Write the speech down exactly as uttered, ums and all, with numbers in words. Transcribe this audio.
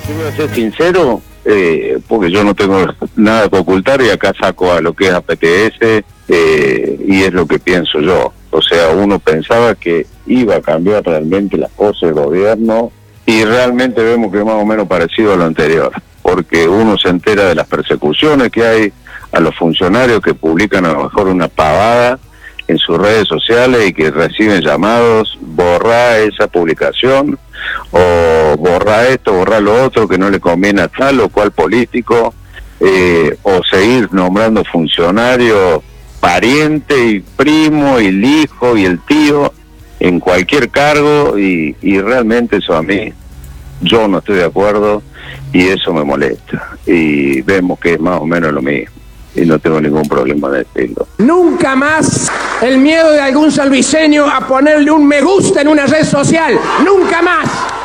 Yo voy a ser sincero, eh, porque yo no tengo nada que ocultar y acá saco a lo que es A P T S eh, y es lo que pienso yo. O sea, uno pensaba que iba a cambiar realmente las cosas del gobierno y realmente vemos que es más o menos parecido a lo anterior, porque uno se entera de las persecuciones que hay a los funcionarios que publican a lo mejor una pavada en sus redes sociales y que reciben llamados, borra esa publicación, o borra esto, borra lo otro, que no le conviene a tal o cual político, eh, o seguir nombrando funcionarios, pariente y primo y el hijo y el tío en cualquier cargo, y, y realmente eso a mí, yo no estoy de acuerdo y eso me molesta, y vemos que es más o menos lo mismo. Y no tengo ningún problema de decirlo. Nunca más el miedo de algún salviseño a ponerle un me gusta en una red social. Nunca más.